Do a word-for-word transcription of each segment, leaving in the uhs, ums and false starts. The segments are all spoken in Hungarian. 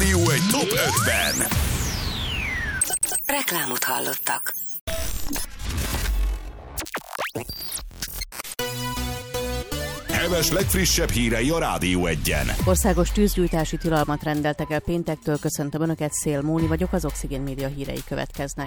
Rádió egy top ötven. Reklámot hallottak. Heves legfrissebb hírei a Rádió egyen. Országos tűzgyújtási tilalmat rendeltek el péntektől. Köszöntöm Önöket, Szél Móni vagyok, az Oxigén Média hírei következnek.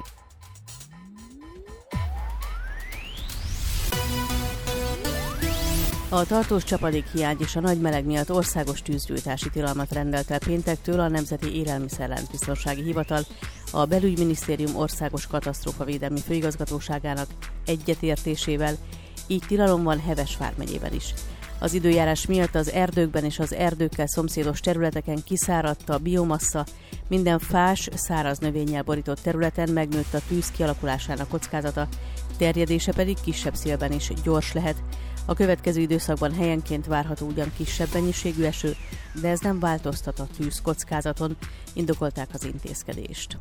A tartós csapadékhiány és a nagy meleg miatt országos tűzgyújtási tilalmat rendelt el péntektől a Nemzeti Élelmiszerellátbiztonsági Hivatal a Belügyminisztérium Országos Katasztrófavédelmi Főigazgatóságának egyetértésével, így tilalom van Heves vármegyében is. Az időjárás miatt az erdőkben és az erdőkkel szomszédos területeken kiszáradt a biomassa, minden fás, száraz növényel borított területen megnőtt a tűz kialakulásának kockázata, terjedése pedig kisebb szélben is gyors lehet. A következő időszakban helyenként várható ugyan kisebb mennyiségű eső, de ez nem változtat a tűz kockázaton, indokolták az intézkedést.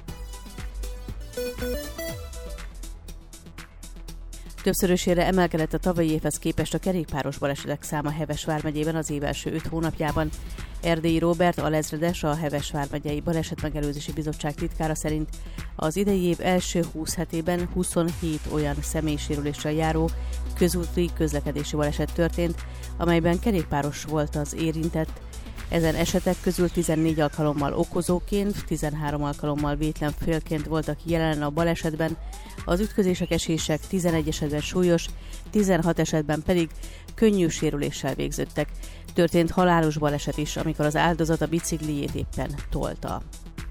Többszörösére emelkedett a tavalyi évhez képest a kerékpáros balesetek száma Heves vármegyében az év első öt hónapjában. Erdélyi Róbert alezredes, a Heves vármegyei Balesetmegelőzési Bizottság titkára szerint az idei év első húsz hetében huszonhét olyan személysérüléssel járó közúti közlekedési baleset történt, amelyben kerékpáros volt az érintett. Ezen esetek közül tizennégy alkalommal okozóként, tizenhárom alkalommal vétlen félként voltak jelen a balesetben, az ütközések, esések tizenegy esetben súlyos, tizenhat esetben pedig könnyű sérüléssel végződtek. Történt halálos baleset is, amikor az áldozat a biciklijét éppen tolta.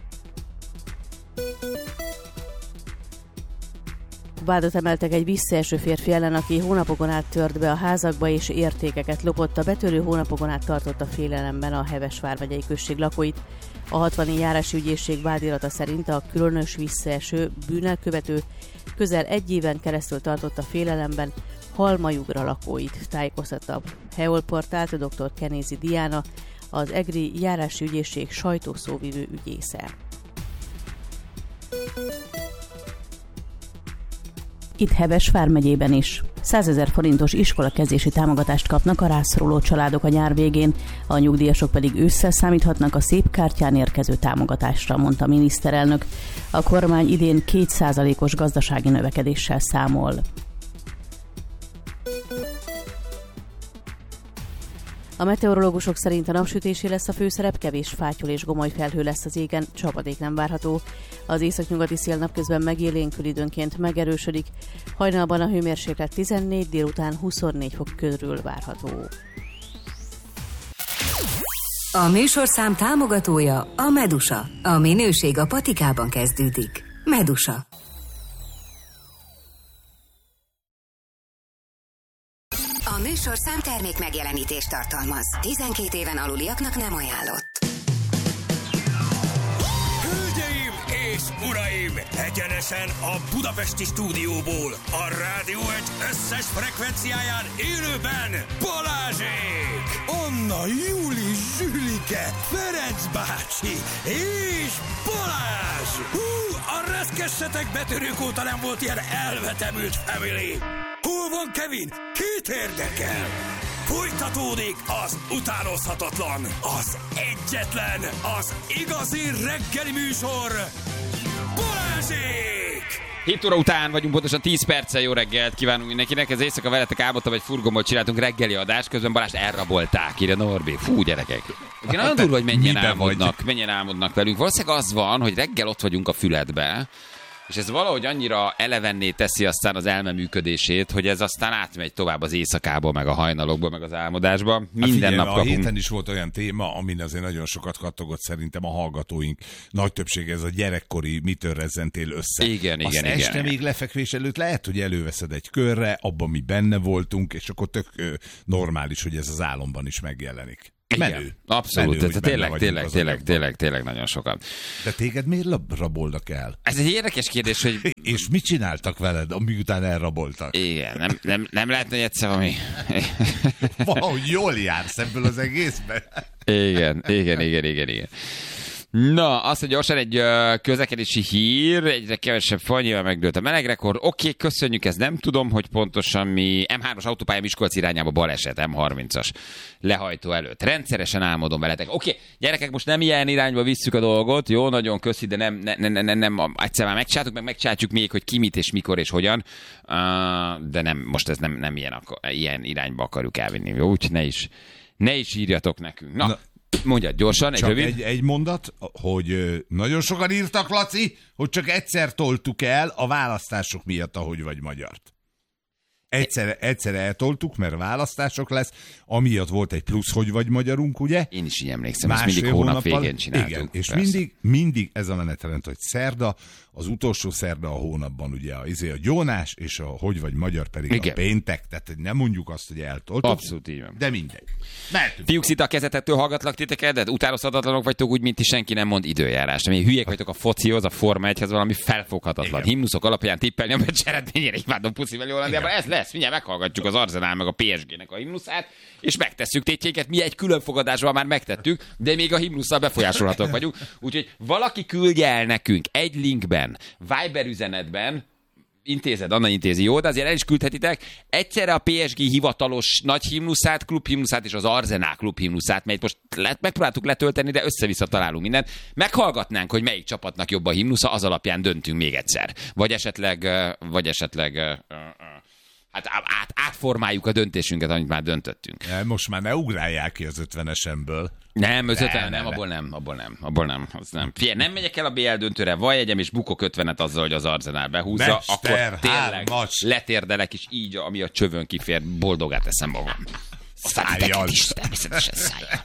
Vádat emeltek egy visszaeső férfi ellen, aki hónapokon át tört be a házakba és értékeket lopott. A betörő hónapokon át tartotta félelemben a Heves vármegyei község lakóit. A hatvani járási ügyészség vádirata szerint a különös visszaeső bűnelkövető közel egy éven keresztül tartotta félelemben Halmajugra lakóit, tájékoztatta a Heol portált dr. Kenézi Diana, az egri járási ügyészség sajtószóvivő ügyésze. Itt Heves vármegyében is. százezer forintos iskolakezdési támogatást kapnak a rászoruló családok a nyár végén, a nyugdíjasok pedig ősszel számíthatnak a szép kártyán érkező támogatásra, mondta a miniszterelnök. A kormány idén két százalékos gazdasági növekedéssel számol. A meteorológusok szerint a napsütésé lesz a főszerep, kevés fátyol és gomoly felhő lesz az égen, csapadék nem várható. Az északnyugati szél napközben megélénkül, időnként megerősödik, hajnalban a hőmérséklet tizennégy, délután huszonnégy fok körül várható. A műsorszám támogatója a Medusa. A minőség a patikában kezdődik. Medusa. A műsorszám termék megjelenítést tartalmaz. tizenkét éven aluliaknak nem ajánlott. Hölgyeim és uraim, egyenesen a budapesti stúdióból, a Rádió egy összes frekvenciáján élőben Balázsék! Anna, Júli, Zsülike, Ferenc bácsi és Balázs! Hú, a reszkessetek betörők óta nem volt ilyen elvetemült family! Hol van Kevin? Kit érdekel? Folytatódik az utánozhatatlan, az egyetlen, az igazi reggeli műsor, Balázsék! hét óra után vagyunk, pontosan tíz perccel. Jó reggelt kívánunk mindenkinek. Ez éjszaka veletek álmodtam, egy furgomból csináltunk reggeli adást, közben Balást elrabolták, írja Norbi. Fú, gyerekek. Én nagyon durva, hogy mennyien álmodnak, mennyien álmodnak velünk. Valószínűleg az van, hogy reggel ott vagyunk a füledbe, és ez valahogy annyira elevenné teszi aztán az elme működését, hogy ez aztán átmegy tovább az éjszakából, meg a hajnalokból, meg az álmodásba. Minden figyelj, nap kapunk. A héten is volt olyan téma, amin azért nagyon sokat kattogott szerintem a hallgatóink. Nagy többsége ez a gyerekkori mitől rezzentél össze. Igen, Azt igen, este igen. még lefekvés előtt lehet, hogy előveszed egy körre, abban mi benne voltunk, és akkor tök ö, normális, hogy ez az álomban is megjelenik. Menő. Abszolút, Menő, tehát tényleg, tényleg, tényleg, tényleg, tényleg nagyon sokan. De téged miért rabolnak el? Ez egy érdekes kérdés, hogy... És mit csináltak veled, amiután elraboltak? Igen, nem, nem, nem lehetne, hogy egyszer valami... Valahogy jól jársz ebből az egészben. Igen, igen, igen, igen, igen. Na, azt, hogy gyorsan egy uh, közlekedési hír, egyre kevesebb fagyjal megdőlt a melegrekord. Oké, okay, köszönjük, ez nem tudom, hogy pontosan mi. em hármas autópálya Miskolc irányába baleset, em harmincas lehajtó előtt. Rendszeresen álmodom veletek. Oké, okay, gyerekek, most nem ilyen irányba visszük a dolgot, jó, nagyon köszi, de nem, ne, ne, ne, nem egyszer már megcsináltuk, meg megcsináljuk még, hogy ki mit és mikor és hogyan, uh, de nem, most ez nem, nem ilyen, ilyen irányba akarjuk elvinni, jó, úgyhogy ne is, ne is írjatok nekünk. Na, Na. Mondjad gyorsan, egy csak rövid. Egy, egy mondat, hogy nagyon sokan írtak, Laci, hogy csak egyszer toltuk el a választások miatt, ahogy vagy magyart. Egyszer, egyszer eltoltuk, mert választások lesz, amiatt volt egy plusz, hogy vagy magyarunk, ugye? Én is így emlékszem, ezt mindig hónap végén csináltuk. Igen, és mindig, mindig ez a menetrend, hogy szerda, az utolsó szerda a hónapban, ugye a, a gyónás, és a hogy vagy magyar pedig igen. A péntek, tehát nem mondjuk azt, hogy eltoltuk. Abszolút így van. De mindegy. Mehetünk. Fiúk, szita a kezetettől hallgatlak titeket, de utánozhatatlanok vagytok úgy, mint ti, senki nem mond időjárást. Mi hülyék vagytok a focihoz, a Forma egyhez, valami felfoghatatlan. Igen. Himnuszok alapján tippelni a meccs eredményére, imádom puszivel Hollandiában. Ez lesz, mindjárt meghallgatjuk az Arsenal meg a pé es gének a himnuszát, és megtesszük tétjéket. Mi egy külön fogadásban már megtettük, de még a himnusszal befolyásolhatók vagyunk. Úgyhogy valaki küldje el nekünk egy linkben, Viber üzenetben, intézed, Anna intézi, jó, de azért el is küldhetitek egyszerre a pé es gé hivatalos nagy himnuszát, klub himnuszát és az Arsenal klub himnuszát, melyet most let, megpróbáltuk letölteni, de össze-vissza találunk mindent. Meghallgatnánk, hogy melyik csapatnak jobb a himnusza, az alapján döntünk még egyszer. Vagy esetleg, vagy esetleg uh, uh, hát át, átformáljuk a döntésünket, amit már döntöttünk. Most már ne ugrálják ki az ötvenesemből. Nem, az ötven, nem, abból nem, abból nem, abból nem, az nem. Figyelj, nem megyek el a bé el döntőre, vaj egyem, és bukok ötvenet azzal, hogy az Arsenal behúzza, Mester, akkor tényleg hármas. Letérdelek, és így, ami a csövön kifér, boldogát teszem magam. Szájjal. is, természetesen szájjal.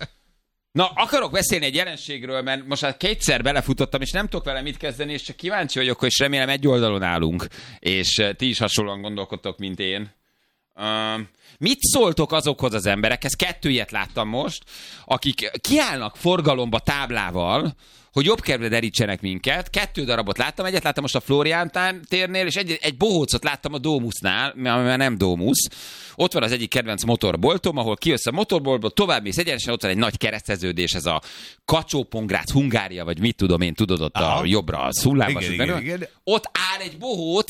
Na, akarok beszélni egy jelenségről, mert most már kétszer belefutottam, és nem tudok vele mit kezdeni, és csak kíváncsi vagyok, és remélem egy oldalon állunk, és ti is hasonlóan gondolkodtok, mint én. Uh, mit szóltok azokhoz az emberekhez? Kettő ilyet láttam most, akik kiállnak forgalomba táblával, hogy jobb kerületre derítsenek minket. Kettő darabot láttam, egyet láttam most a Flórián térnél, és egy, egy bohócot láttam a Domusnál, mert nem Domus. Ott van az egyik kedvenc motorboltom, ahol kijössz a motorboltból, tovább mész egyenesen, ott van egy nagy kereszteződés, ez a Kacsó-Pongrác, Hungária, vagy mit tudom én, tudod, ott aha. A jobbra, a Szullába. Igen, igen, igen. Ott áll egy bohóc,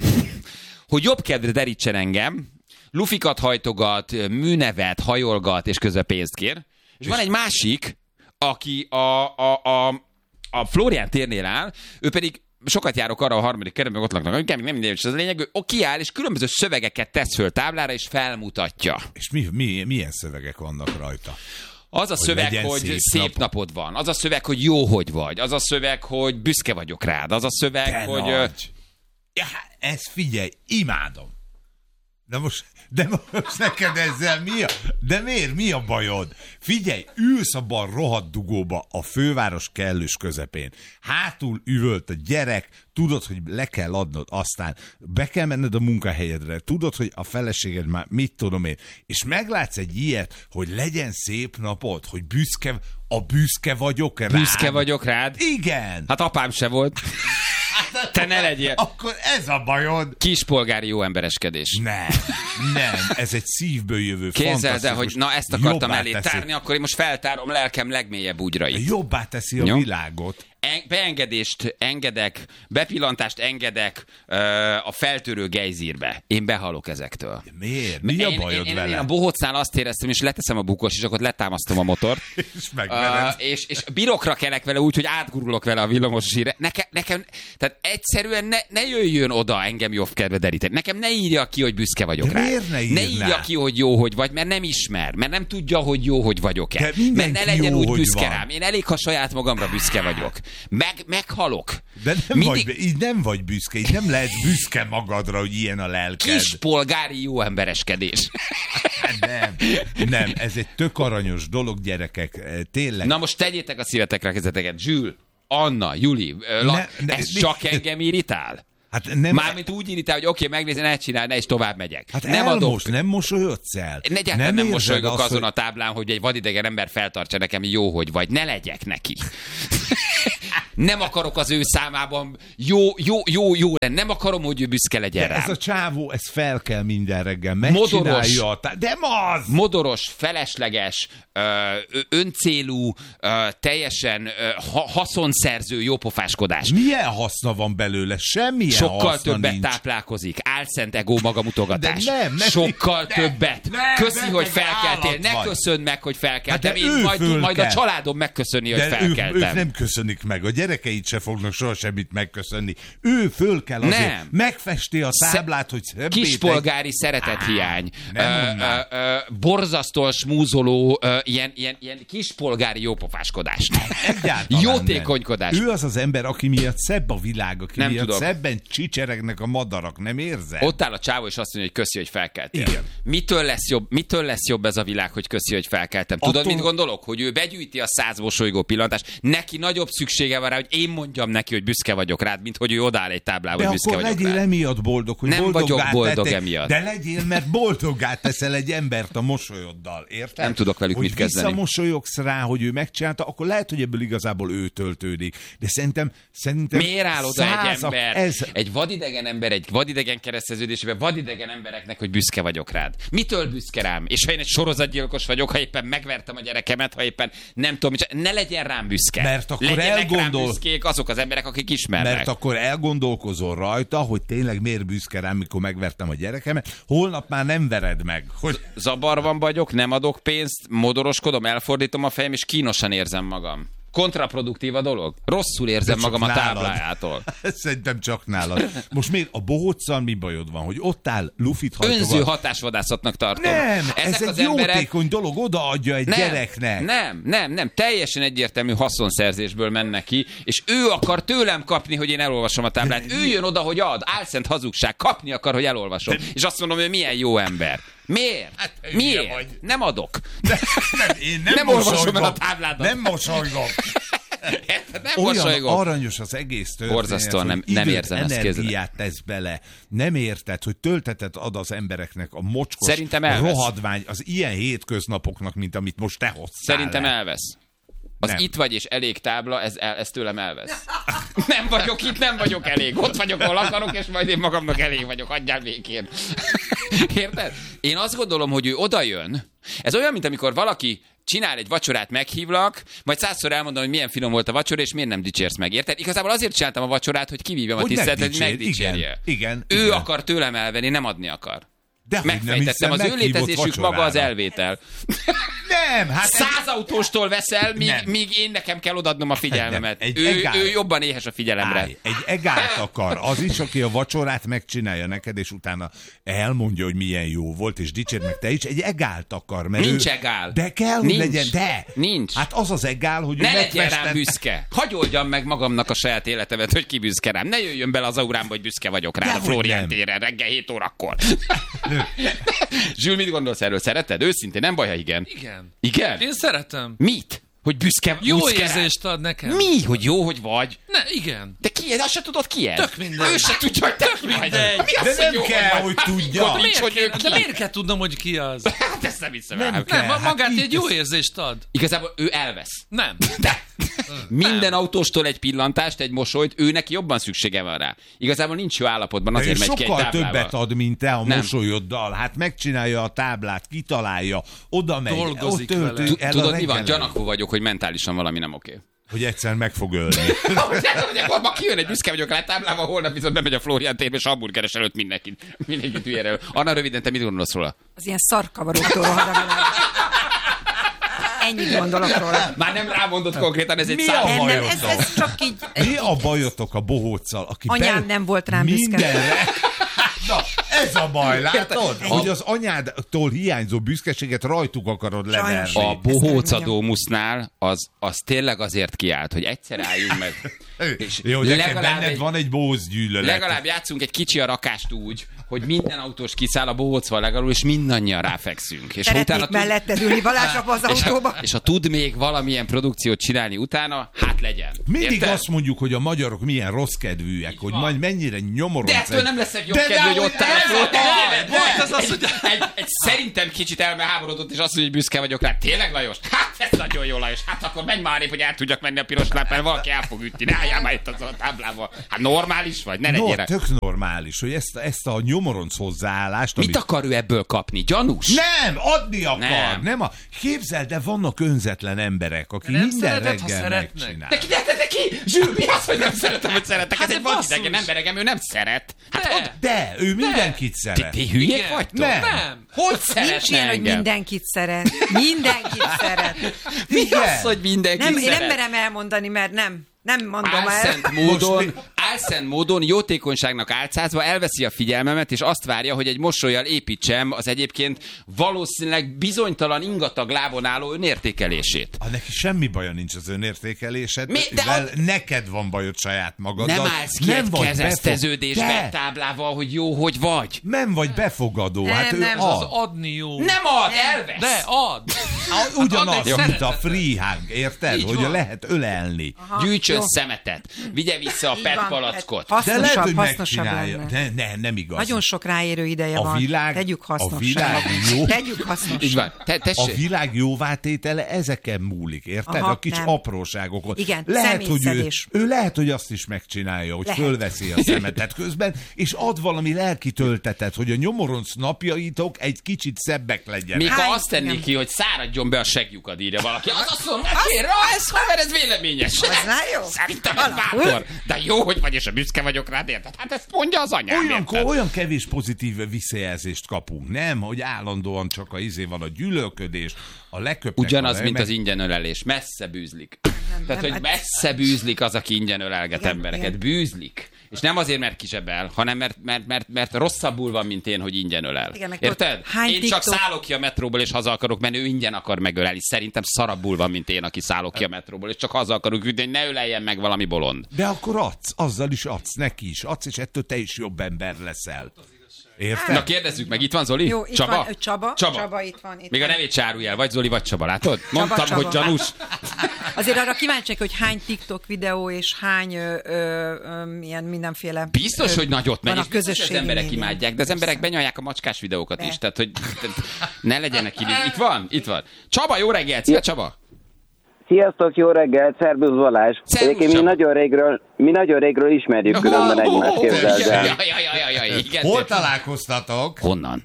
hogy jobb kedvre derítsen engem, lufikat hajtogat, műnevet, hajolgat, és közben pénzt kér. És, és van egy másik, aki a, a, a, a Flórián térnél áll, ő pedig sokat járok arra a harmadik kerületben, ott laknak, nem mindegy, és az a lényeg, ő kiáll, és különböző szövegeket tesz föl táblára, és felmutatja. És mi, mi, milyen szövegek vannak rajta? Az a szöveg, hogy szép, szép nap. napod van. Az a szöveg, hogy jó, hogy vagy. Az a szöveg, hogy büszke vagyok rád. Az a szöveg, de hogy... Nagy. Ja, ezt figyelj, imádom. De most, de most neked ezzel mi a... De miért? Mi a bajod? Figyelj, ülsz abban a rohadt dugóba a főváros kellős közepén. Hátul üvölt a gyerek, tudod, hogy le kell adnod, aztán be kell menned a munkahelyedre, tudod, hogy a feleséged már mit tudom én, és meglátsz egy ilyet, hogy legyen szép napod, hogy büszke, a büszke vagyok rád. Büszke vagyok rád? Igen. Hát apám se volt. Te ne legyél. Akkor ez a bajod. Kispolgári jó embereskedés. Nem, nem, ez egy szívből jövő Képzeld el, hogy na ezt akartam elé tárni, akkor én most feltárom lelkem legmélyebb úgyrait. Jobbá teszi a Jó? világot. Beengedést engedek, bepillantást engedek uh, a feltörő gejzírbe. Én behalok ezektől. Miért? Mi a bajod én, én, vele? Én a bohócnál azt éreztem, és leteszem a bukos, és akkor letámasztom a motort. és megvered. Uh, és, és birokra kelek vele úgy, hogy átgurulok vele a villamos sírre. Nekem, nekem, tehát egyszerűen ne, ne jöjjön oda engem jobb kedve deríteni. Nekem ne írja ki, hogy büszke vagyok rá. Ne, ne írja ki, hogy jó, hogy vagy, mert nem ismer, mert nem tudja, hogy jó, hogy vagyok-e. Mert ne legyen jó, úgy büszke rám. Én elég, ha saját magamra büszke vagyok. Meg, meghalok. De nem, Mindig... vagy, így nem vagy büszke, így nem lehet büszke magadra, hogy ilyen a lelked. Kispolgári jó embereskedés. nem, nem, ez egy tök aranyos dolog, gyerekek, tényleg. Na most tegyétek a szívetekre a kezeteket. Zsül, Anna, Juli, la... ne, ne, ez ne, csak ne, engem irritál? Hát nem... Mármint úgy irritál, hogy oké, okay, megnézni, ne csinálj, ne, és tovább megyek. Hát nem elmos, adok... nem mosolyodsz el. Egyáltalán nem, nem mosolygok azon hogy... a táblán, hogy egy vadidegen ember feltartsa nekem jó, hogy vagy. Ne legyek neki. Nem akarok az ő számában jó, jó, jó, jó lenni. Nem akarom, hogy ő büszke legyen rám. Ez a csávó, ez fel kell minden reggel, Modoros, de az! modoros, felesleges, öncélú, teljesen haszonszerző jópofáskodás. Milyen haszna van belőle? Semmilyen Sokkal haszna többet nincs. táplálkozik. Álszent egó magamutogatás. De nem, nem, Sokkal nem, többet. nem, Köszi, nem, hogy nem, felkeltél. Ne állat vagy. köszönd meg, hogy felkeltem. Hát de Én ő majd, föl majd a kell. családom megköszöni, hogy De felkeltem. ők, ők nem köszönik meg, a gyerekeit se fognak soha semmit megköszönni. Ő föl kell azért, Nem. megfesti a táblát, hogy szebbé Kispolgári szeretethiány. nem Ö, mondnám. ö, ö, borzasztóan smúzoló, ö, ilyen, ilyen, ilyen kispolgári jópofáskodás. Egyáltalán Jótékonykodás. nem. Ő az az ember, aki miatt szebb a világ, aki Nem miatt tudok. szebben csicseregnek a madarak, nem érzed? Ott áll a csávó, és azt mondja, hogy köszi, hogy felkeltél. Igen. Mitől lesz jobb, mitől lesz jobb ez a világ, hogy köszi, hogy felkeltem? Tudod, Attól- mit gondolok? Hogy ő begyűjti a száz mosolygó pillantást, neki nagyobb szüksége van rá, hogy én mondjam neki, hogy büszke vagyok rád, mint hogy ő odáll egy táblába, De hogy büszke akkor vagyok legyél rád. emiatt boldog, hogy Nem boldoggá vagyok boldog tettek, emiatt. De legyél, mert boldoggá teszel egy embert a mosolyoddal, érted? Nem tudok velük hogy mit kezdeni. Hogy visszamosolyogsz rá, hogy ő megcsinálta, akkor lehet, hogy ebből igazából ő töltődik. De szerintem, szerintem Miért áll oda egy százak- ember, Ez, egy vadidegen ember, egy vadidegen kereszteződésében, vadidegen embereknek, hogy büszke vagyok rád? Mitől büszke rám? És ha én egy sorozatgyilkos vagyok, ha éppen megvertem a gyerekemet, ha éppen nem tudom, mit csinál- ne legyen rám büszke. Mert akkor Legyenek elgondol- rám büszkék azok az emberek, akik ismernek. mert akkor elgondolkozol rajta, hogy tényleg miért büszke rám, mikor megvertem a gyerekemet, holnap már nem vered meg. Hogy... Zabarban vagyok, nem adok pénzt, modoroskodom, elfordítom a fejem, és kínosan érzem magam. Kontraproduktív a dolog. Rosszul érzem De csak magam a nálad. táblájától. Szerintem csak nálad. Most még a bohóccal mi bajod van, hogy ott áll, lufit hajtogat? Önző hatásvadászatnak tartom. Nem, Ezek ez egy az emberek... jótékony dolog, odaadja egy Nem, gyereknek. nem, nem, nem, teljesen egyértelmű haszonszerzésből mennek ki, és ő akar tőlem kapni, hogy én elolvasom a táblát. Ő jön oda, hogy ad, álszent hazugság, kapni akar, hogy elolvasom. És azt mondom, hogy milyen jó ember. Miért? Hát, Miért? vagy. Nem adok. Nem, én nem, Nem olvasom mosolygom. el a tábládat. Nem mosolygom. Nem Olyan mosolygok. aranyos az egész történet, Borzasztóan nem- hogy nem időt, érzem ezt energiát tesz bele. Nem érted, hogy töltetet ad az embereknek a mocskos, Szerintem elvesz. rohadvány, az ilyen hétköznapoknak, mint amit most te hoztál Szerintem le. elvesz. Az Nem. itt vagy és elég tábla, ez, el, ez tőlem elvesz. Nem vagyok itt, nem vagyok elég. Ott vagyok, ahol akarok, és majd én magamnak elég vagyok. Adjál békén. Érted? Én azt gondolom, hogy ő oda jön. Ez olyan, mint amikor valaki csinál egy vacsorát, meghívlak, majd százszor elmondom, hogy milyen finom volt a vacsora, és miért nem dicsérsz meg, érted? Igazából azért csináltam a vacsorát, hogy kivívjam a Hogy tiszteletet, hogy megdicsér, megdicsérje. igen, igen, Ő igen. akar tőlem elvenni, nem adni akar. De hogy nem Megfejtettem, hiszem, az ő meghívott létezésük maga az vacsorára. elvétel. Nem, hát Száz autóstól veszel, míg, Nem. míg én nekem kell odaadnom a figyelmemet. Nem, egy Ő, egál- ő jobban éhes a figyelemre. Állj, egy egált akar. Az is, aki a vacsorát megcsinálja neked, és utána elmondja, hogy milyen jó volt, és dicsérd meg te is, egy egált akar. Mert Nincs ő... egál. De kell, hogy Nincs. legyen, de. Nincs. Hát az az egál, hogy Ne ő legyen megfested... rám büszke. Hagy oldjam meg magamnak a saját életemet, hogy ki büszke rám. Ne jöjjön bele az aurámba, hogy büszke vagyok rá a Dehogy Flórián nem. téren reggel hét órakor. Zsül, mit gondolsz erről? Szereted? Őszintén, nem baj, ha igen. Igen. Igen? Én szeretem. Mit? Hogy büszke, Jó büszke rám? érzést ad nekem. Mi? Hogy jó, hogy vagy? Ne, igen. De ki ez? Azt se tudod ki ez? Tök mindegy. Ő se tudja, hogy te ki vagy. mindegy. Mi De az, nem jó, kell, vagy? hogy tudja. Nincs, Miért hogy ő kell, ki. de miért kell tudnom, hogy ki az? Hát ezt nem hiszem Nem el. kell. Nem, hát magát így egy jó tesz- érzést ad. Igazából ő elvesz. Nem. De minden autóstól egy pillantást, egy mosolyt, ő neki jobban szüksége van rá. Igazából nincs jó állapotban, De ő azért megy ki egy sokkal táblával. többet ad, mint te a Nem. mosolyoddal. Hát megcsinálja a táblát, kitalálja, oda megy, Dolgozik ott töltő vele. el a Tudod, mi van? reggelen. Gyanakvó vagyok, hogy mentálisan valami nem oké. Hogy egyszer meg fog ölni. Ma kijön egy büszke vagyok rá táblával, holnap viszont bemegy a Flórián térbe, és hamburgeres előtt mindenkit. Mindenkit hülyére elő. Anna, röviden, te mit gondolsz róla? Az ilyen szarkavaróktól rohad a világ. Ennyit gondolok róla. Már nem rámondott konkrétan, ez egy Mi a szám. Nem, nem, bajotok? ez, ez csak így... Mi a bajotok a bohóccal, aki Anyám be... nem volt rám büszke. mindenre... Na, ez a baj, látod? Érted? Hogy az anyádtól hiányzó büszkeséget rajtuk akarod Sajnos. leverni. A bohóca Domusnál az, az tényleg azért kiállt, hogy egyszer álljunk meg. És Jó, de legalább benned egy- van egy bóz gyűlölet. Legalább játszunk egy kicsi a rakást úgy, hogy minden autós kiszáll a bohócval legalább, és mindannyian ráfekszünk. És ha Szeretnék tud, melletted ülni Balázs apa az és, autóba. ha, és ha tud még valamilyen produkciót csinálni utána, hát legyen. Mindig Érted? azt mondjuk, hogy a magyarok milyen rossz kedvűek, hogy majd mennyire nyomorodsz. De ettől nem lesz egy jobb De kedvű, hogy nehogy ott áll a nem Volt az az, hogy... Egy, egy szerintem kicsit elmeháborodott, és azt mondja, hogy büszke vagyok rá. Tényleg, Lajos? Hát ez nagyon jó, Lajos. Hát akkor menj már, hogy el tudjak menni a piros lápán, valaki el fog ütni. Ne álljál már itt az a táblával. Hát normális vagy? Ne No, legyél. tök normális, hogy ezt, ezt a nyomoronc hozzáállást... Mit amit... akar ő ebből kapni? Gyanús? Nem, adni akar. Nem. Nem a... Képzeld, de vannak önzetlen emberek, akik Nem minden szereted, ha reggel szeretnek. megcsinál. De ki, de, de, de ki? Zsül, mi az, hogy nem szeretem, hogy szeretek? Hát Ez egy de vadidegen basszus. emberegem, ő nem szeret. Hát De. ott, De, ő mindenkit ti, szeret. ti hülyék Igen. vagytok? Nem. Nem. Hogy Nincs szeretne ilyen, hogy engem? mindenkit szeret. Mindenkit szeret. Mi Igen. az, hogy mindenki Nem, én szeret? nem merem elmondani, mert nem. Nem mondom el. Álszent módon, Most álszent módon jótékonyságnak álcázva elveszi a figyelmemet, és azt várja, hogy egy mosollyal építsem az egyébként valószínűleg bizonytalan ingatag lábon álló önértékelését. Ha neki semmi baja nincs az önértékelésed, Mi? De mivel a- neked van bajod saját magaddal. Nem állsz ki egy vagy kezezteződésbe befog... táblával, hogy jó, hogy vagy. Nem vagy befogadó, Nem, hát ő nem. ad. Az adni jó. Nem ad, elvesz. De ad. Ugyanaz, Ad egy mint a szeretetet. free hug, érted? Így Hogy van. lehet ölelni. Gyűjtsön jó. szemetet, vigye vissza a Így pet van. palackot. De lehet, Hasznosabb, hogy hasznosabb megcsinálja. lenne. Ne, ne, nem igaz. Nagyon sok ráérő ideje A van. világ- Tegyük a hasznosabb. világ jó. Tegyük hasznosabb. Így van. Te, A tessék. világ jóvátétele ezeken múlik, érted? Aha, a kis nem. apróságokon. Igen, lehet, hogy ő, szemétszedés. ő lehet, hogy azt is megcsinálja, hogy Lehet. fölveszi a szemetet közben, és ad valami lelki töltetet, hogy a nyomoronc napjaitok egy kicsit szebbek legyenek. Még ha Hány- azt tennék nem. ki, hogy száradjon be a segjukat, írja valaki. Az azt mondom, kér, ez haver, ez véleményes. Az már jó. Szerintem ez Alapul. bátor. De jó, hogy vagy, és a büszke vagyok rád, érted? Hát ezt mondja az anyám, Olyankor érted? olyan kevés pozitív visszajelzést kapunk, nem? Hogy állandóan csak a izé van a gyűlölködés, a leköpnek Ugyanaz, a mint az remek- ingyenölelés. Messze bűzlik. Tehát, nem, hogy hát- messze bűzlik az, aki ingyen ölelget Igen, embereket. igen. Bűzlik. És nem azért, mert kisebel, hanem mert, mert, mert, mert rosszabbul van, mint én, hogy ingyen ölel. Igen, meg Érted? ott hány Én csak TikTok- szállok ki a metróból, és haza akarok menni, ő ingyen akar megölelni. Szerintem szarabbul van, mint én, aki szállok ki a metróból, és csak haza akarok ütni, hogy ne öleljen meg valami bolond. De akkor adsz, azzal is adsz, neki is adsz, és ettől te is jobb ember leszel. Érted? Na kérdezzük meg, itt van Zoli? Jó, itt Csaba? van, ö, Csaba. Csaba. Csaba itt van. Itt Még a van. nevét se árulj el, vagy Zoli, vagy Csaba, látod? Mondtam, Csaba. hogy gyanús. Azért arra kíváncsiak, hogy hány TikTok videó és hány ö, ö, ö, ilyen mindenféle... Biztos, ö, hogy nagyot megy, van és a biztos, hogy az közösségi emberek médián. imádják, de az emberek benyalják a macskás videókat De. is, tehát hogy tehát ne legyenek idő. Itt van, itt van. Csaba, jó reggelt, szia Csaba! Sziasztok, jó reggelt, szervusz Balázs. Szervusz, Egyébként mi Csaba. nagyon régről, mi nagyon régről ismerjük különben egymást, képzeld Igen, el. ja, ja, ja, ja, ja, igen. Hol találkoztatok? Honnan?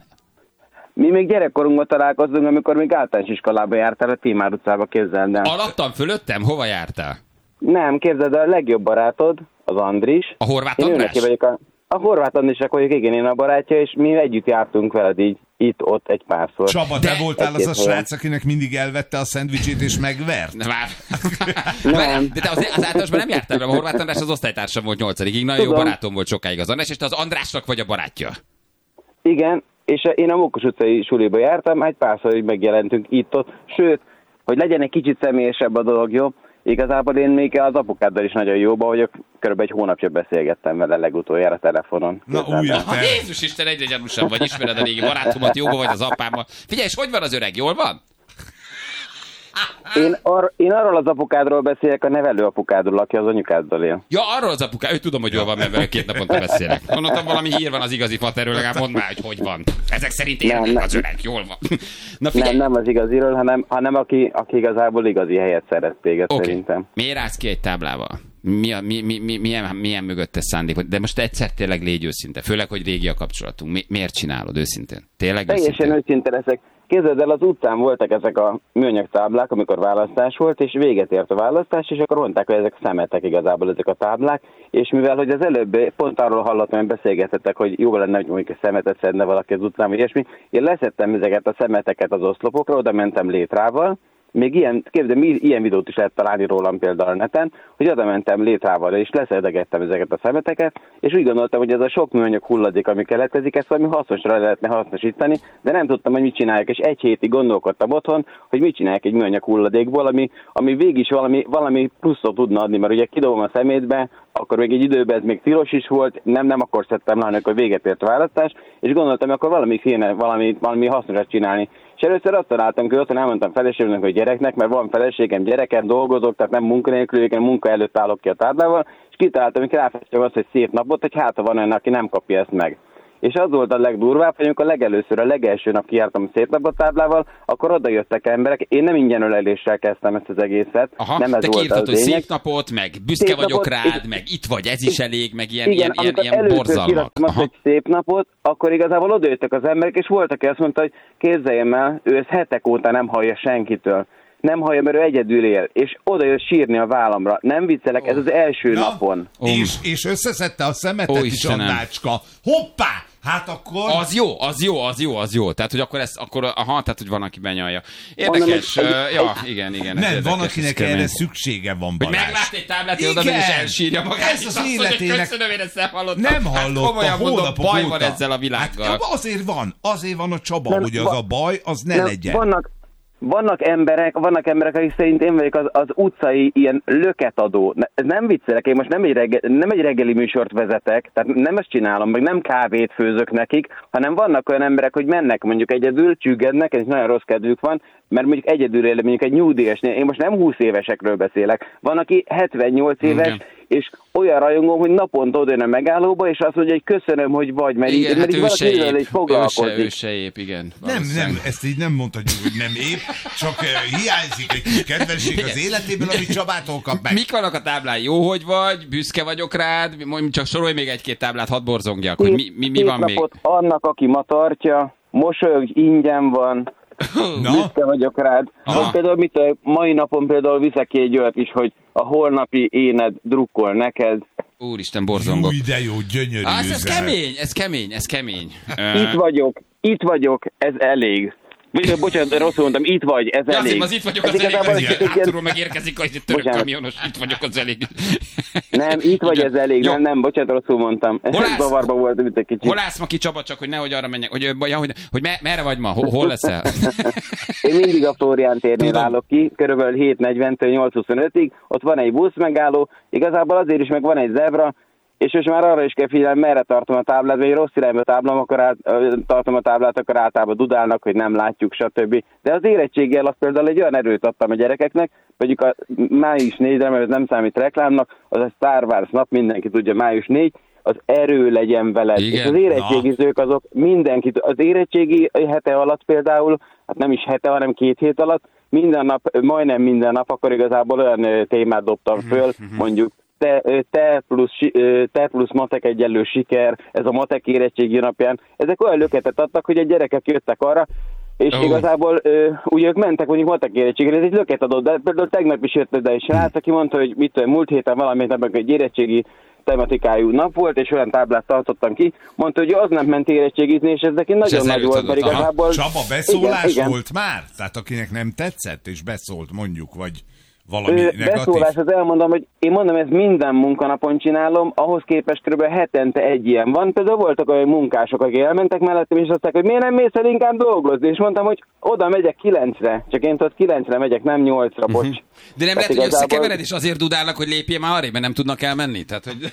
Mi még gyerekkorunkban találkoztunk, amikor még általános iskolába jártál a Tímár utcába, képzeld el. Alattam, fölöttem? Hova jártál? Nem, képzeld el, a legjobb barátod, az Andris. A Horváth Én ő András? neki vagyok a, a Horváth Andrisek vagyok, igen, én a barátja, és mi együtt jártunk veled így, itt-ott egy párszor. Csaba, te De- voltál az a Egy-két srác, akinek mindig elvette a szendvicsét és megvert? Na már. Nem. De te az, az általánosban nem jártál vele, a Horváth András az osztálytársam volt nyolcadikig, nagyon jó Tudom. barátom volt sokáig az András, és te az Andrásnak vagy a barátja. Igen, és én a Mókus utcai suliba jártam, egy párszor így megjelentünk itt-ott, sőt, hogy legyen egy kicsit személyesebb a dolog, jó? Igazából én még az apukáddal is nagyon jóba vagyok, körülbelül egy hónapja beszélgettem vele legutoljára telefonon. Na, Képzeld újra el. Ha te. Jézus Isten, egyre gyanúsabb vagy, ismered a régi barátomat, jóba vagy az apámmal. Figyelj, és hogy van az öreg, jól van? Én, ar- én arról az apukádról beszélek, a nevelő apukádról, aki az anyukáddal él. Ja, arról az apuká, ő tudom, hogy jól van, mert vele két naponta beszélek. Mondtam, valami hír van az igazi faterről, legalább mondd már, hogy hogy van. Ezek szerint Nem, élnek nem. az öreg, jól van. Na figyelj, Nem, nem az igaziről, hanem, hanem aki, aki igazából igazi helyet szeret téged, oké. szerintem. Miért állsz ki egy táblával? Mi, a, mi, mi, mi, milyen, milyen mögöttes szándék? De most egyszer tényleg légy őszinte. Főleg, hogy régi a kapcsolatunk. Mi, miért csinálod őszintén? Tényleg Teljesen őszintén? őszinte leszek. Képzeld el, az utcán voltak ezek a műanyag táblák, amikor választás volt, és véget ért a választás, és akkor mondták, hogy ezek szemetek igazából ezek a táblák, és mivel, hogy az előbb pont arról hallottam, hogy beszélgetettek, hogy jó lenne, hogy mondjuk a szemetet szedne valaki az utcán, vagy ilyesmi, én leszettem ezeket a szemeteket az oszlopokra, oda mentem létrával, még ilyen, képzeld, ilyen videót is lehet találni rólam például a neten, hogy oda mentem létrával, és leszedegettem ezeket a szemeteket, és úgy gondoltam, hogy ez a sok műanyag hulladék, ami keletkezik, ezt valami hasznosra lehetne hasznosítani, de nem tudtam, hogy mit csinálják, és egy hétig gondolkodtam otthon, hogy mit csinálják egy műanyag hulladékból, ami, ami végig is valami, valami pluszot tudna adni, mert ugye kidobom a szemétbe, akkor még egy időben ez még tilos is volt, nem, nem akkor szedtem le, hanem akkor véget ért a választás, és gondoltam, hogy akkor valami kéne, valami, valami hasznosat csinálni. És először azt találtam, hogy otthon elmondtam feleségemnek, hogy gyereknek, mert van feleségem, gyereken dolgozok, tehát nem munkanélkül, én munka előtt állok ki a táblával, és kitaláltam, hogy ráfestjem azt, hogy szép napot, hogy hát van olyan, aki nem kapja ezt meg. És az volt a legdurvább, hogy amikor legelőször a legelső nap kijártam a szép táblával, akkor oda jöttek emberek. Én nem ingyen öleléssel kezdtem ezt az egészet. Aha, nem ez te volt kiírtad, az hogy lényeg. szép napot, meg büszke Szép vagyok napot, rád, és- meg itt vagy, ez is elég, meg ilyen, Igen, ilyen, ilyen, amikor ilyen először borzalmak. kiraktam azt, Aha. hogy szép napot, akkor igazából odajöttek az emberek, és volt, aki azt mondta, hogy képzeljem el, ő ezt hetek óta nem hallja senkitől. Nem hallja, mert ő egyedül él. És oda jött sírni a vállamra. Nem viccelek, ez az első Na, napon. És, és összeszedte a szemetet Ó, is, Istenem. Annácska. Hoppá! Hát akkor... Az jó, az jó, az jó, az jó. Tehát, hogy akkor ez, akkor, aha, tehát, hogy van, aki benyalja. Mondom, Érdekes, egy- uh, ja, igen, igen. ez Nem, érdekes, van, ez akinek kemény. erre szüksége van, Hogy Balázs. meglát egy táblát, hogy oda Igen. megy és elsírja magát. Ez és az azt mondja, hogy életének- Köszönöm, én ezt nem hallottam. Nem Hát hallottam, komolyan mondom, hónapok baj óta. van ezzel a világgal. Hát, azért van, azért van a Csaba, Nem, hogy az va- a baj, az ne Nem, legyen. Vannak, vannak emberek, vannak emberek, akik szerint én vagyok az, az utcai ilyen löketadó. Ne- Ez nem viccelek, én most nem egy, reggel, nem egy reggeli műsort vezetek, tehát nem ezt csinálom, meg nem kávét főzök nekik, hanem vannak olyan emberek, hogy mennek mondjuk egyedül, csüggednek, és nagyon rossz kedvük van, mert mondjuk egyedül él, mondjuk egy nyugdíjasnél, én most nem húsz évesekről beszélek, van, aki hetvennyolc éves, Igen. és olyan rajongó, hogy naponta odajön a megállóba, és azt mondja, hogy köszönöm, hogy vagy, mert, Igen, így, mert hát így ő valaki se ezzel épp, így ő se, foglalkozik. ő se épp, igen. Nem, valószínűleg. nem, ezt így nem mondhatjuk, hogy nem épp, csak uh, hiányzik egy kis kedvesség az Igen. életéből, amit Csabától kap meg. Mik vannak a táblán? Jó, hogy vagy, büszke vagyok rád, mondjuk csak sorolj még egy-két táblát, hadd borzongjak, hogy mi, mi, mi Szép van még. napot annak, aki ma tartja, mosolyog, ingyen van, Na, büszke vagyok rád. Aha. Vagy például mit, a mai napon például viszek ki egy olyat is, hogy a holnapi éned drukkol neked. Úristen, borzongok. új, de jó, gyönyörű Ah, ez, ez üzenet. kemény, ez kemény, ez kemény. Ö, Itt vagyok, itt vagyok, ez elég. Vagy, bocsánat, rosszul mondtam, itt vagy, ez Ja, elég. azért az itt vagyok, Ez az elég, igazából az egy ilyen ilyen- hátulról megérkezik, hogy egy török Bocsánat. kamionos, itt vagyok, az elég. Nem, itt vagy, Igen. ez elég. Jó. Nem, nem, bocsánat, rosszul mondtam. Hol állsz? Zavarba volt, mint egy kicsit. Hol állsz ma ki, Csaba, csak hogy nehogy arra menjek, hogy, ja, hogy, hogy me, merre vagy ma, hol, hol leszel? Én mindig a Flórián térnél Tudom. állok ki, körülbelül hét negyventől nyolc huszonötig, ott van egy busz megálló, igazából azért is meg van egy zebra, és most már arra is kell figyelni, merre tartom a táblát, vagy rossz irányba táblám, akkor át, ö, tartom a táblát, akkor általában dudálnak, hogy nem látjuk, stb. De az érettséggel azt például egy olyan erőt adtam a gyerekeknek, mondjuk a május négyre, mert ez nem számít reklámnak, az a Star Wars nap, mindenki tudja, május négy, az erő legyen veled. Igen. És az érettségizők azok mindenki, az érettségi hete alatt például, hát nem is hete, hanem két hét alatt, minden nap, majdnem minden nap, akkor igazából olyan ö, témát dobtam föl, mondjuk te, ö, te, plusz, si- ö, te plusz matek egyenlő siker, ez a matek érettségi napján. Ezek olyan löketet adtak, hogy a gyerekek jöttek arra, és Ó. oh. igazából ö, ugye ők mentek mondjuk matek érettségére, ez egy löket adott, de például tegnap is jött ide egy srác, aki mondta, hogy mit tudom, múlt héten valamit napban egy érettségi tematikájú nap volt, és olyan táblát tartottam ki, mondta, hogy az nem ment érettségizni, és ez neki nagyon ez nagy erőt volt, adott, mert aha. igazából... Csaba, beszólás igen, igen. volt már? Tehát akinek nem tetszett, és beszólt mondjuk, vagy valami Ö, negatív? beszólás, az elmondom, hogy én mondom, ezt minden munkanapon csinálom, ahhoz képest kb. Hetente egy ilyen van. Például voltak olyan munkások, akik elmentek mellettem, és azt mondták, hogy miért nem mész el inkább dolgozni, és mondtam, hogy oda megyek kilencre, csak én tudod kilencre megyek, nem nyolcra, bocs. De nem Tehát lehet, hogy igazából- összekevered, és azért dudálnak, hogy lépjél már arrébb, mert nem tudnak elmenni? Tehát, hogy...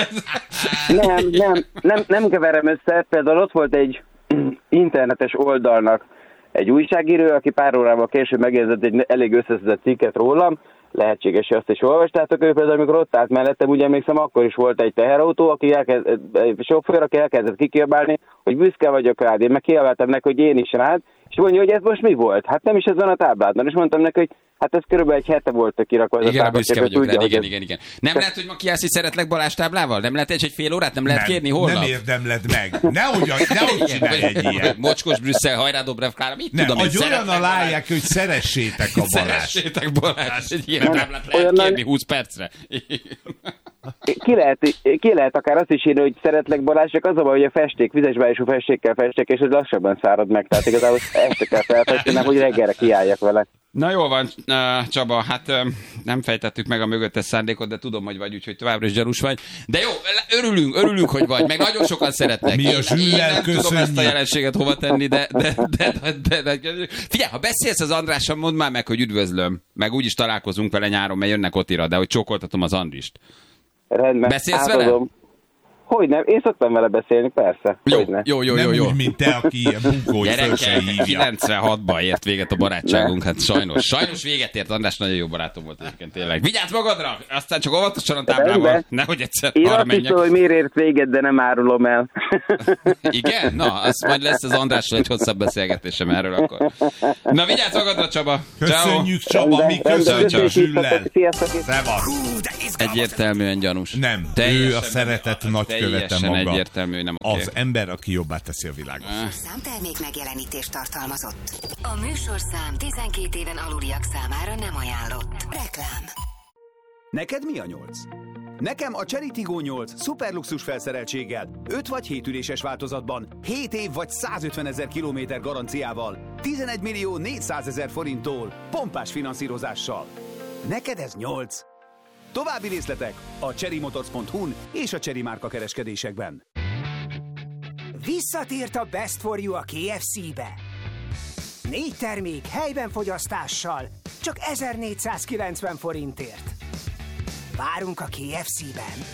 Nem, nem, nem, nem keverem össze. Például ott volt egy internetes oldalnak egy újságíró, aki pár órával később megjegyzett egy elég összeszedett cikket rólam, lehetséges, hogy azt is olvastátok, ő például, amikor ott állt mellettem, úgy emlékszem, akkor is volt egy teherautó, aki elkezd, egy sofőr, aki elkezdett kikiabálni, hogy büszke vagyok rád, én meg kiabáltam neki, hogy én is rád, és mondja, hogy ez most mi volt? Hát nem is ez van a tábládban, és mondtam neki, hogy hát ez körülbelül egy hete volt kirakva ez a Igen, a táblát, büszke és ő vagyok tudja, rád, hogy igen, ez- igen, igen. Nem lehet, hogy ma kiállsz, hogy szeretlek Balázs táblával? Nem lehet egy, egy fél órát? Nem lehet kérni? Holnap? nem érdemled meg. Nehogy, nehogy csinálj egy ilyen. Mocskos Brüsszel, hajrá Dobrev Klára, mit Nem, tudom a én, olyan szeretlek alálják, hogy szeressétek a Balázs. Szeressétek Balázs, egy ilyen Nem, táblát lehet olyan kérni nagy- húsz percre. Ki lehet, ki lehet akár azt is írni, hogy szeretlek Balázs, csak az a baj, hogy a festék, vizesbájosú festékkel festek, és ez lassabban szárad meg, tehát igazából este kell felfesteni, hogy reggelre kiálljak vele. Na jól van, uh, Csaba, hát uh, nem fejtettük meg a mögöttes szándékot, de tudom, hogy vagy, úgyhogy továbbra is gyanús vagy. De jó, örülünk, örülünk, hogy vagy, meg nagyon sokan szeretnek. Mi a Én- zsűllel én nem tudom köszönjük. ezt a jelenséget hova tenni, de, de, de, de, de, de, de figyelj, ha beszélsz az Andrással, mondd már meg, hogy üdvözlöm, meg úgyis találkozunk vele nyáron, mert jönnek Otira, de hogy csókoltatom az Andrist. Rendben, Beszélsz vele? átadom. Hogy nem? Én szoktam vele beszélni, persze. Jó, Hogyne. jó, jó, jó, Nem jó. úgy, mint te, aki ilyen bunkói föl se Gyerekek, hívja. kilencvenhatban ért véget a barátságunk, hát sajnos. Sajnos véget ért, András nagyon jó barátom volt egyébként tényleg. Vigyázz magadra! Aztán csak óvatosan a táblával, Rendben. nehogy egyszer Én arra azt is menjek. tudom, hogy miért ért véget, de nem árulom el. Igen? Na, az majd lesz az Andrással egy hosszabb beszélgetésem erről akkor. Na, vigyázz magadra, Csaba! Köszönjük, Csaba, mi köszönjük Csaba. Zsüllel. Sziasztok! Szevasz. Egyértelműen gyanús. Nem, Teljesen ő a szeretet nagykövete teljesen maga. egyértelmű, nem oké. Az ember, aki jobbá teszi a világot. Számtermék megjelenítést tartalmazott. A műsorszám tizenkét éven aluliak számára nem ajánlott. Reklám. Neked mi a nyolc? Nekem a Chery Tiggo nyolc szuperluxus felszereltséggel, öt vagy hét üléses változatban, hét év vagy százötvenezer kilométer garanciával, tizenegy millió négyszázezer forinttól, pompás finanszírozással. Neked ez nyolc. További részletek a cherrymotors pont hu-n és a Chery márka kereskedésekben. Visszatért a Best for You a ká ef cé-be. Négy termék helyben fogyasztással, csak ezernégyszázkilencven forintért. Várunk a ká ef cé-ben.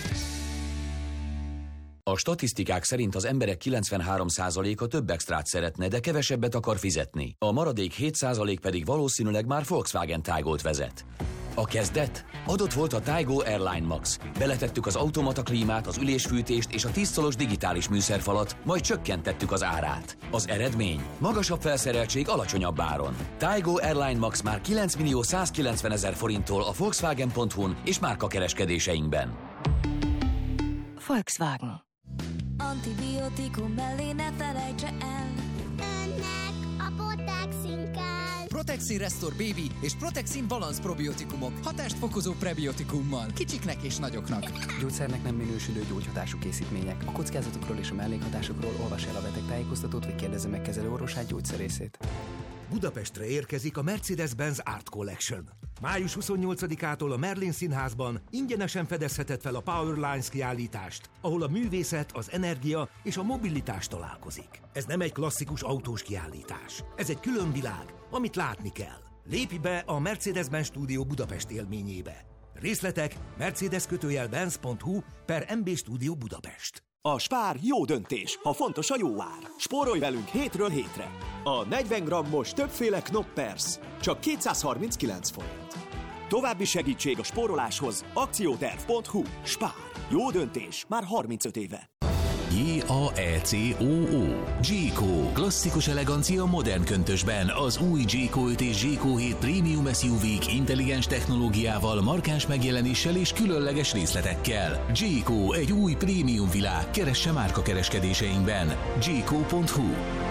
A statisztikák szerint az emberek kilencvenhárom százaléka több extrát szeretne, de kevesebbet akar fizetni. A maradék hét százalék pedig valószínűleg már Volkswagen Taigo-t vezet. A kezdet? Adott volt a Taigo Airline Max. Beletettük az automata klímát, az ülésfűtést és a tíz szolos digitális műszerfalat, majd csökkentettük az árát. Az eredmény? Magasabb felszereltség alacsonyabb áron. Taigo Airline Max már kilenc millió százkilencvenezer forinttól a Volkswagen pont hu-n és márka kereskedéseinkben. Volkswagen. Antibiotikum mellé ne felejtse el. Ennek a Protexin kell. Protexin Restore Baby és Protexin Balance probiotikumok. Hatást fokozó prebiotikummal. Kicsiknek és nagyoknak. Gyógyszernek nem minősülő gyógyhatású készítmények. A kockázatokról és a mellékhatásokról olvas el a betegtájékoztatót, vagy kérdezze meg kezelő orvosát, gyógyszerészét. Budapestre érkezik a Mercedes-Benz Art Collection. május huszonnyolcadikától a Merlin Színházban ingyenesen fedezheted fel a Powerlines kiállítást, ahol a művészet, az energia és a mobilitás találkozik. Ez nem egy klasszikus autós kiállítás. Ez egy külön világ, amit látni kell. Lépj be a Mercedes-Benz Stúdió Budapest élményébe. Részletek mercedes benz pont hu per em bé Stúdió Budapest. A Spár jó döntés, ha fontos a jó ár. Spórolj velünk hétről hétre. A negyven grammos többféle Knoppers csak kétszázharminckilenc forint. További segítség a spóroláshoz akcióterv pont hu. Spár. Jó döntés már harmincöt éve. J A E C O O. Jayco. Klasszikus elegancia modern köntösben. Az új Jayco öt és Jayco hét Premium es u vé-k intelligens technológiával, markáns megjelenéssel és különleges részletekkel. Jayco, egy új prémium világ. Keresse márka kereskedéseinkben. Jayco pont hu.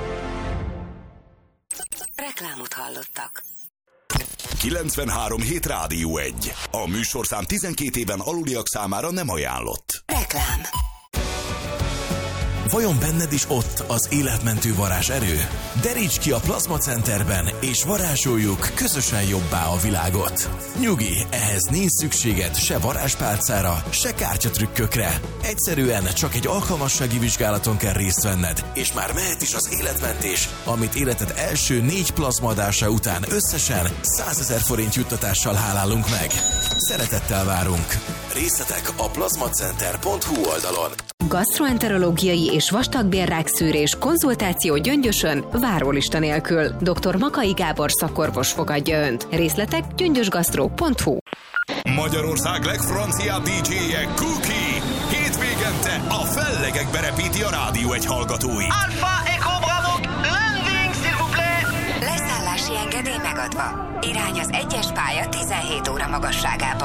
Reklámot hallottak. kilencvenhárom hét Rádió egy. A műsorszám tizenkét éven aluliak számára nem ajánlott. Reklám. Vajon benned is ott az életmentő varázserő? Deríts ki a Plazma Centerben, és varázsoljuk közösen jobbá a világot. Nyugi, ehhez nincs szükséged se varázspálcára, se kártyatrükkökre. Egyszerűen csak egy alkalmassági vizsgálaton kell részt venned, és már mehet is az életmentés, amit életed első négy plazmadása után összesen százezer forint juttatással hálálunk meg. Szeretettel várunk. Részletek a plazmacenter pont hu oldalon. Gastroenterológiai és vastagbélrák szűrés, konzultáció Gyöngyösön, várólista nélkül. doktor Makai Gábor szakorvos fogadja Önt. Részletek gyöngyösgasztró pont hu. Magyarország legfranciább dé dzséje Cookie. Hétvégente a fellegekbe repíti a Rádió egy hallgatói. Alpha Echo Bravo, landing s'il vous plaît. Leszállási engedély megadva. Irány az egyes pálya tizenhét óra magasságában.